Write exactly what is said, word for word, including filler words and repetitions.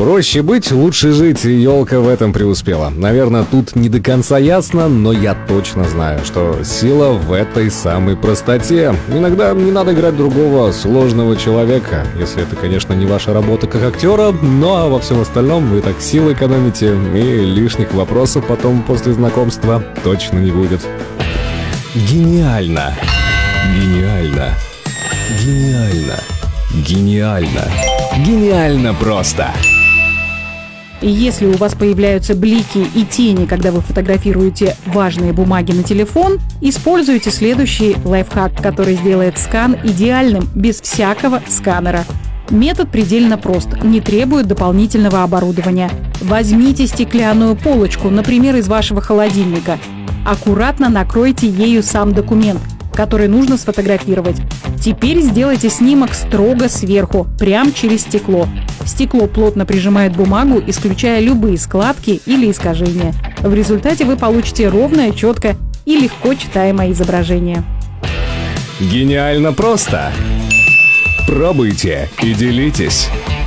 Проще быть, лучше жить, и елка в этом преуспела. Наверное, тут не до конца ясно, но я точно знаю, что сила в этой самой простоте. Иногда не надо играть другого сложного человека, если это, конечно, не ваша работа как актера, но во всем остальном вы так сил экономите, и лишних вопросов потом после знакомства точно не будет. Гениально! Гениально! Гениально! Гениально! Гениально просто! Если у вас появляются блики и тени, когда вы фотографируете важные бумаги на телефон, используйте следующий лайфхак, который сделает скан идеальным без всякого сканера. Метод предельно прост, не требует дополнительного оборудования. Возьмите стеклянную полочку, например, из вашего холодильника. Аккуратно накройте ею сам документ, который нужно сфотографировать. Теперь сделайте снимок строго сверху, прямо через стекло. Стекло плотно прижимает бумагу, исключая любые складки или искажения. В результате вы получите ровное, четкое и легко читаемое изображение. Гениально просто! Пробуйте и делитесь!